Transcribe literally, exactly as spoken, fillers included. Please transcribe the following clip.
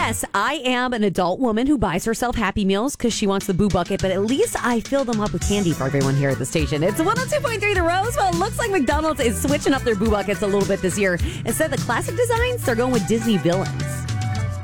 yes, I am an adult woman who buys herself Happy Meals because she wants the Boo Bucket, but at least I fill them up with candy for everyone here at the station. It's one oh two point three The Rose. Well, it looks like McDonald's is switching up their Boo Buckets a little bit this year. Instead of the classic designs, they're going with Disney villains.